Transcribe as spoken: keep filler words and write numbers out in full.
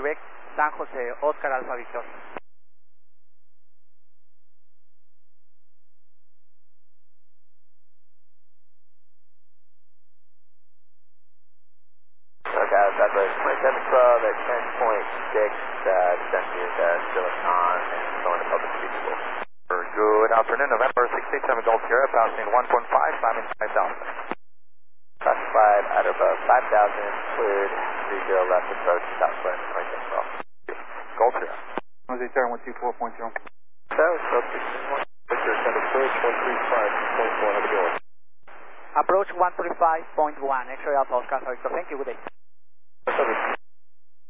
Quebec, San Jose, Oscar Alpha Victor. Okay, that's right. twenty-seven twelve at ten point six, uh, descent is uh, Silicon and going to public speakable. Good afternoon, November six eight seven Golf Sierra, passing one point five, climbing five thousand. Classified at above five thousand, cleared, three zero left approach, southwest, twenty-seven twelve. Golf Sierra. Jose Terra one two four point zero. So, approach Victor, send approach one three five point four, have a good one. Approach one three five point one, X-ray Alpha Oscar Alpha Victor, thank you, good day. That's